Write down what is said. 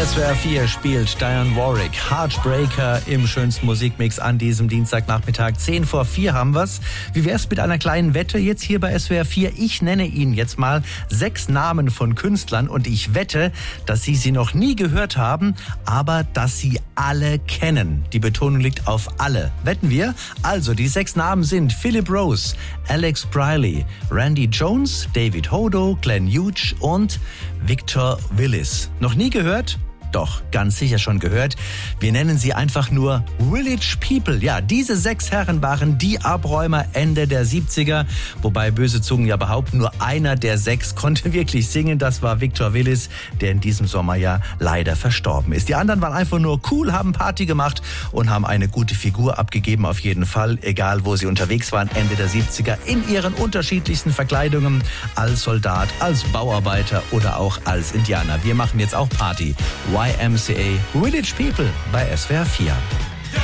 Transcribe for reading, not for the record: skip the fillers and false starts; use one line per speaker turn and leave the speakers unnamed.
SWR 4 spielt Dionne Warwick Heartbreaker im schönsten Musikmix an diesem Dienstagnachmittag. 3:10 haben wir's. Wie wär's mit einer kleinen Wette jetzt hier bei SWR 4? Ich nenne Ihnen jetzt mal 6 Namen von Künstlern und ich wette, dass Sie sie noch nie gehört haben, aber dass Sie alle kennen. Die Betonung liegt auf alle. Wetten wir? Also, die 6 Namen sind Philip Rose, Alex Briley, Randy Jones, David Hodo, Glenn Hughes und Victor Willis. Noch nie gehört? Doch, ganz sicher schon gehört. Wir nennen sie einfach nur Village People. Ja, diese 6 Herren waren die Abräumer Ende der 70er. Wobei böse Zungen ja behaupten, nur einer der 6 konnte wirklich singen. Das war Victor Willis, der in diesem Sommer ja leider verstorben ist. Die anderen waren einfach nur cool, haben Party gemacht und haben eine gute Figur abgegeben auf jeden Fall. Egal, wo sie unterwegs waren, Ende der 70er, in ihren unterschiedlichsten Verkleidungen. Als Soldat, als Bauarbeiter oder auch als Indianer. Wir machen jetzt auch Party. YMCA Village People bei SWR 4.